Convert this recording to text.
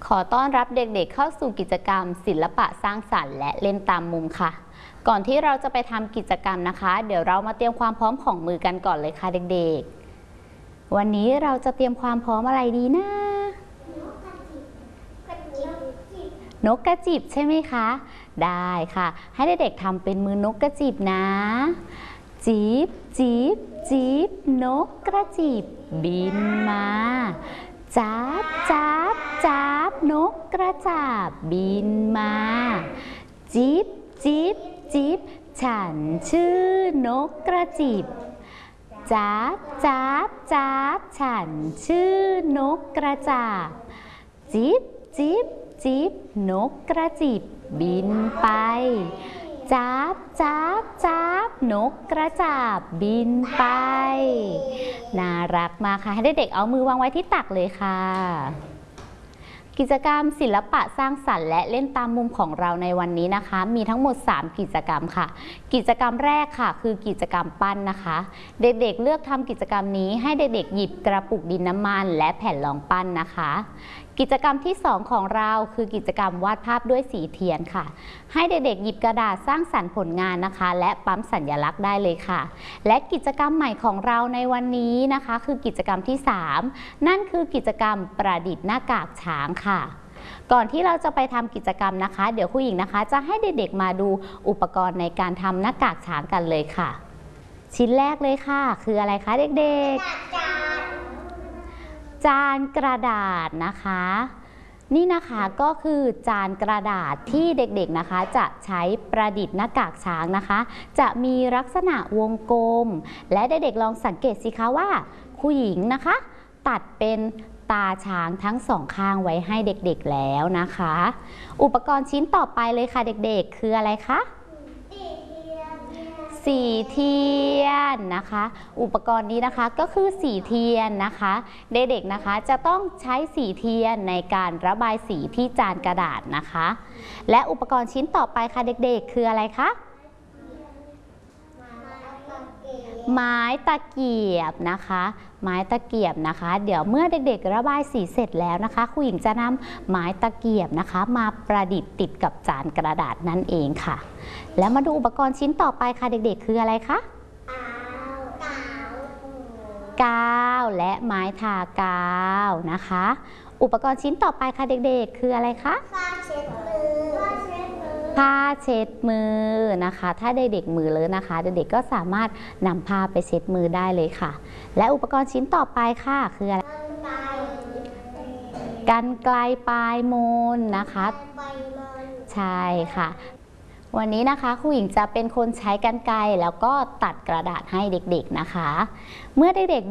ขอต้อนรับเด็กๆเข้าสู่กิจกรรมศิลปะสร้างสรรค์และเล่นตามมุมค่ะก่อนที่เราจะไปทำกิจกรรมนะคะเดี๋ยวเรามาเตรียมความพร้อมของมือกันก่อนเลยค่ะเด็กๆวันนี้เราจะเตรียมความพร้อมอะไรดีนะนกกระจิบใช่ไหมคะได้ค่ะให้เด็กๆทำเป็นมือนกกระจิบนะจีบจีบจีบนกกระจิบบินมาจับจับจับนกกระจาบบินมาจิบจิบจิบฉันชื่อนกกระจิบจับจับจับฉันชื่อนกกระจาบจิบจิบจิบนกกระจิบบินไปจับจับจับนกกระจาบบินไปน่ารักมากค่ะให้เด็กๆเอามือวางไว้ที่ตักเลยค่ะกิจกรรมศิลปะสร้างสรรค์และเล่นตามมุมของเราในวันนี้นะคะมีทั้งหมด3กิจกรรมค่ะกิจกรรมแรกค่ะคือกิจกรรมปั้นนะคะเด็กๆเลือกทำกิจกรรมนี้ให้เด็กๆหยิบกระปุกดินน้ำมันและแผ่นรองปั้นนะคะกิจกรรมที่2ของเราคือกิจกรรมวาดภาพด้วยสีเทียนค่ะให้เด็กๆหยิบกระดาษสร้างสรรค์ผลงานนะคะและปั๊มสัญลักษณ์ได้เลยค่ะและกิจกรรมใหม่ของเราในวันนี้นะคะคือกิจกรรมที่3นั่นคือกิจกรรมประดิษฐ์หน้ากากช้างค่ะก่อนที่เราจะไปทำกิจกรรมนะคะเดี๋ยวครูหญิงนะคะจะให้เด็กๆมาดูอุปกรณ์ในการทำหน้ากากช้างกันเลยค่ะชิ้นแรกเลยค่ะคืออะไรคะเด็กๆจานกระดาษนะคะนี่นะคะก็คือจานกระดาษที่เด็กๆนะคะจะใช้ประดิษฐ์หน้ากากช้างนะคะจะมีลักษณะวงกลมและเด็กๆลองสังเกตสิคะว่าครูหญิงนะคะตัดเป็นตาช้างทั้งสองข้างไว้ให้เด็กๆแล้วนะคะอุปกรณ์ชิ้นต่อไปเลยค่ะเด็กๆคืออะไรคะสีเทียนนะคะอุปกรณ์นี้นะคะก็คือสีเทียนนะคะเด็กๆนะคะจะต้องใช้สีเทียนในการระบายสีที่จานกระดาษนะคะและอุปกรณ์ชิ้นต่อไปค่ะเด็กๆคืออะไรคะไม้ตะเกียบนะคะไม้ตะเกียบนะคะเดี๋ยวเมื่อเด็กๆระบายสีเสร็จแล้วนะคะครูหญิงจะนำไม้ตะเกียบนะคะมาประดิษฐ์ติดกับจานกระดาษนั่นเองค่ะแล้วมาดูอุปกรณ์ชิ้นต่อไปค่ะเด็กๆคืออะไรคะกาวและไม้ทากาวนะคะอุปกรณ์ชิ้นต่อไปค่ะเด็กๆคืออะไรคะผ้าเช็ดมือผ้าเช็ดมือนะคะถ้าเด็กๆมือเลอะนะคะเด็กๆก็สามารถนำผ้าไปเช็ดมือได้เลยค่ะและอุปกรณ์ชิ้นต่อไปค่ะคืออะไรกรรไกรปลายมนนะคะใช่ค่ะวันนี้นะคะครูหญิงจะเป็นคนใช้กรรไกรแล้วก็ตัดกระดาษให้เด็กๆนะคะเมื่อเด็กๆ